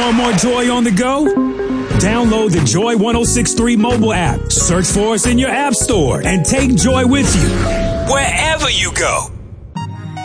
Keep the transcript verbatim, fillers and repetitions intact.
Want more joy on the go? Download the Joy ten sixty-three mobile app. Search for us in your app store and take Joy with you wherever you go.